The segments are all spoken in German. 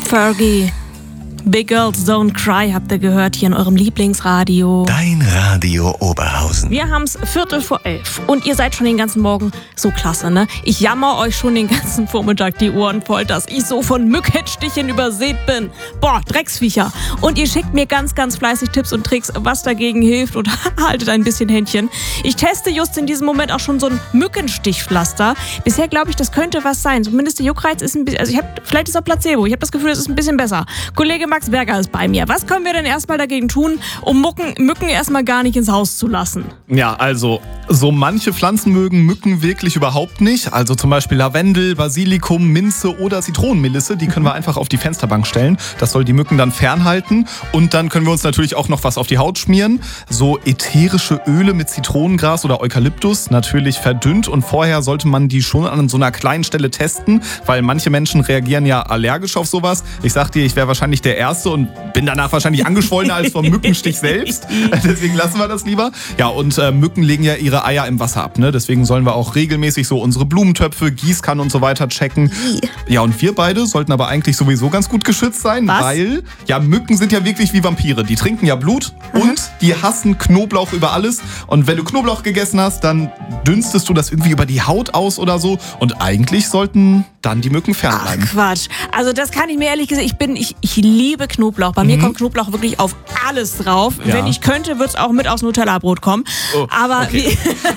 Fergie. Big Girls Don't Cry habt ihr gehört hier in eurem Lieblingsradio. Dein Radio Oberhausen. Wir haben's 11:45 und ihr seid schon den ganzen Morgen so klasse, ne? Ich jammer euch schon den ganzen Vormittag die Ohren voll, dass ich so von Mückenstichen übersät bin. Boah, Drecksviecher. Und ihr schickt mir ganz, ganz fleißig Tipps und Tricks, was dagegen hilft und haltet ein bisschen Händchen. Ich teste just in diesem Moment auch schon so ein Mückenstichpflaster. Bisher glaube ich, das könnte was sein. Zumindest der Juckreiz ist ein bisschen, also vielleicht ist er Placebo. Ich habe das Gefühl, es ist ein bisschen besser. Kollege Max Berger ist bei mir. Was können wir denn erstmal dagegen tun, um Mücken erstmal gar nicht ins Haus zu lassen? Ja, also so manche Pflanzen mögen Mücken wirklich überhaupt nicht. Also zum Beispiel Lavendel, Basilikum, Minze oder Zitronenmelisse. Die können wir einfach auf die Fensterbank stellen. Das soll die Mücken dann fernhalten. Und dann können wir uns natürlich auch noch was auf die Haut schmieren. So ätherische Öle mit Zitronengras oder Eukalyptus. Natürlich verdünnt. Und vorher sollte man die schon an so einer kleinen Stelle testen. Weil manche Menschen reagieren ja allergisch auf sowas. Ich sag dir, ich wäre wahrscheinlich der Erste und bin danach wahrscheinlich angeschwollener als vom Mückenstich selbst. Deswegen lassen wir das lieber. Ja, und Mücken legen ja ihre Eier im Wasser ab. Ne? Deswegen sollen wir auch regelmäßig so unsere Blumentöpfe, Gießkannen und so weiter checken. Ja, und wir beide sollten aber eigentlich sowieso ganz gut geschützt sein, weil ja, Mücken sind ja wirklich wie Vampire. Die trinken ja Blut und die hassen Knoblauch über alles. Und wenn du Knoblauch gegessen hast, dann dünstest du das irgendwie über die Haut aus oder so. Und eigentlich sollten dann die Mücken fernbleiben. Ach Quatsch. Also das kann ich mir ehrlich gesagt, ich liebe Knoblauch. Bei mir kommt Knoblauch wirklich auf alles drauf. Ja. Wenn ich könnte, würde es auch mit aufs Nutella-Brot kommen. Oh, aber okay.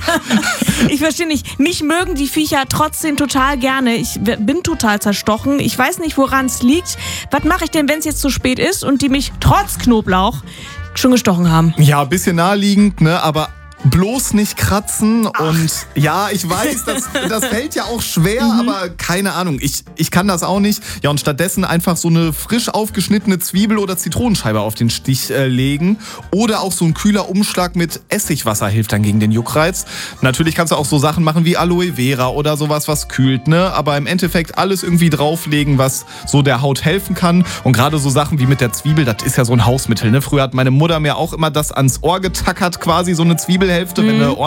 Ich verstehe nicht. Mich mögen die Viecher trotzdem total gerne. Ich bin total zerstochen. Ich weiß nicht, woran es liegt. Was mache ich denn, wenn es jetzt zu spät ist und die mich trotz Knoblauch schon gestochen haben? Ja, ein bisschen naheliegend, ne? Aber bloß nicht kratzen. Und ja, ich weiß, das fällt ja auch schwer, aber keine Ahnung, ich kann das auch nicht. Ja, und stattdessen einfach so eine frisch aufgeschnittene Zwiebel oder Zitronenscheibe auf den Stich legen. Oder auch so ein kühler Umschlag mit Essigwasser hilft dann gegen den Juckreiz. Natürlich kannst du auch so Sachen machen wie Aloe Vera oder sowas, was kühlt, ne? Aber im Endeffekt alles irgendwie drauflegen, was so der Haut helfen kann. Und gerade so Sachen wie mit der Zwiebel, das ist ja so ein Hausmittel, ne? Früher hat meine Mutter mir auch immer das ans Ohr getackert, quasi so eine Zwiebelhälfte, wenn du